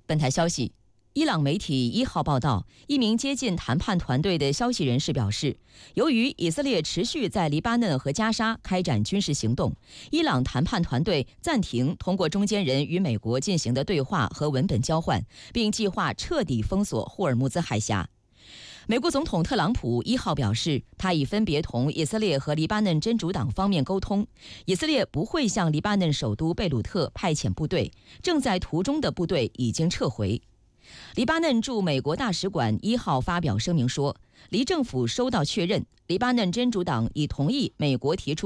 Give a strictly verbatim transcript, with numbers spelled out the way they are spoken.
本台消息，伊朗媒体一号报道，一名接近谈判团队的消息人士表示，由于以色列持续在黎巴嫩和加沙开展军事行动，伊朗谈判团队暂停通过中间人与美国进行的对话和文本交换，并计划彻底封锁霍尔木兹海峡。美国总统特朗普一号表示，他已分别同以色列和黎巴嫩真主党方面沟通，以色列不会向黎巴嫩首都贝鲁特派遣部队，正在途中的部队已经撤回。黎巴嫩驻美国大使馆一号发表声明说，黎政府收到确认，黎巴嫩真主党已同意美国提出